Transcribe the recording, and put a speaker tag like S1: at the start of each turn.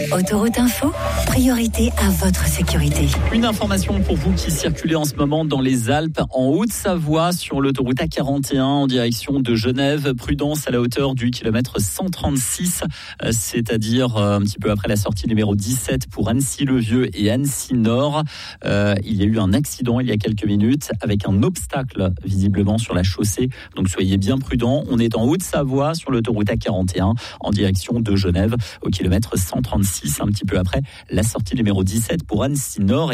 S1: Autoroute Info, priorité à votre sécurité.
S2: Une information pour vous qui circulez en ce moment dans les Alpes, en Haute-Savoie, sur l'autoroute A41 en direction de Genève. Prudence à la hauteur du kilomètre 136, c'est-à-dire un petit peu après la sortie numéro 17 pour Annecy-le-Vieux et Annecy-Nord. Il y a eu un accident il y a quelques minutes avec un obstacle visiblement sur la chaussée. Donc soyez bien prudents. On est en Haute-Savoie sur l'autoroute A41 en direction de Genève au kilomètre 136, un petit peu après la sortie numéro 17 pour Annecy-Nord.